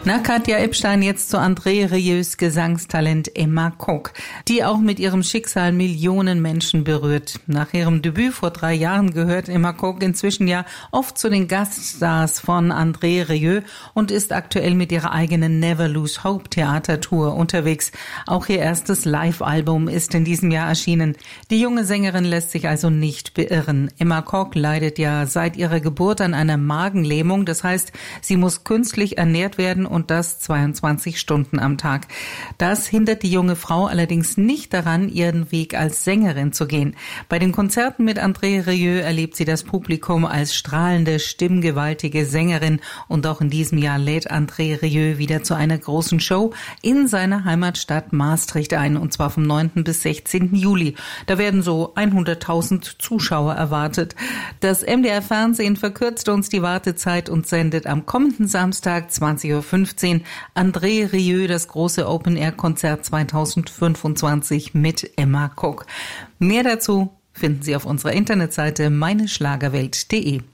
Nach Katja Epstein jetzt zu André Rieu's Gesangstalent Emma Kok, die auch mit ihrem Schicksal Millionen Menschen berührt. Nach ihrem Debüt vor 3 Jahren gehört Emma Kok inzwischen ja oft zu den Gaststars von André Rieu und ist aktuell mit ihrer eigenen Never Lose Hope Theatertour unterwegs. Auch ihr erstes Live-Album ist in diesem Jahr erschienen. Die junge Sängerin lässt sich also nicht beirren. Emma Kok leidet ja seit ihrer Geburt an einer Magenlähmung. Das heißt, sie muss künstlich ernährt werden und das 22 Stunden am Tag. Das hindert die junge Frau allerdings nicht daran, ihren Weg als Sängerin zu gehen. Bei den Konzerten mit André Rieu erlebt sie das Publikum als strahlende, stimmgewaltige Sängerin und auch in diesem Jahr lädt André Rieu wieder zu einer großen Show in seiner Heimatstadt Maastricht ein, und zwar vom 9. bis 16. Juli. Da werden so 100.000 Zuschauer erwartet. Das MDR Fernsehen verkürzt uns die Wartezeit und sendet am kommenden Samstag 20:15 Uhr André Rieu das große Open-Air-Konzert 2025 mit Emma Kok. Mehr dazu finden Sie auf unserer Internetseite meineschlagerwelt.de.